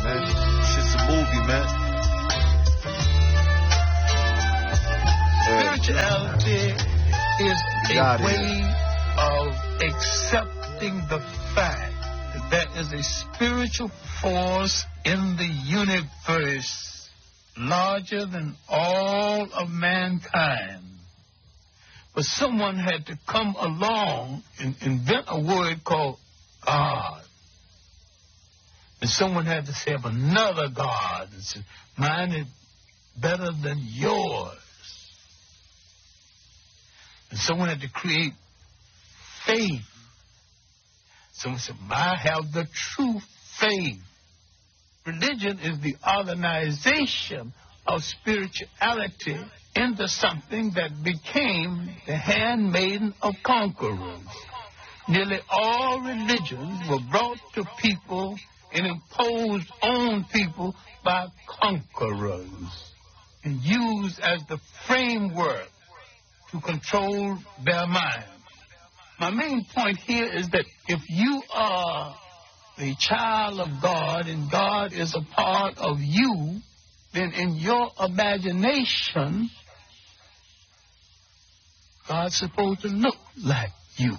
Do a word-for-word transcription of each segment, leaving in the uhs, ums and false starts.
man. Shit's a movie, man. Spirituality is a way of accepting the fact that there is a spiritual force in the universe larger than all of mankind. But someone had to come along and invent a word called God. And someone had to say of another God. And say, mine is better than yours. And someone had to create faith. Someone said, I have the true faith. Religion is the organization of spirituality into something that became the handmaiden of conquerors. Nearly all religions were brought to people and imposed on people by conquerors and used as the framework to control their mind. My main point here is that if you are a child of God and God is a part of you, then in your imagination, God's supposed to look like you.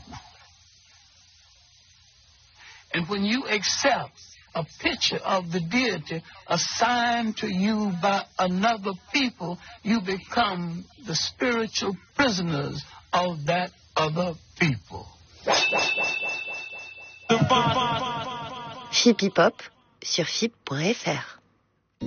And when you accept a picture of the deity assigned to you by another people, you become the spiritual prisoners of that other people. Phippie Pop sur F I P point F R.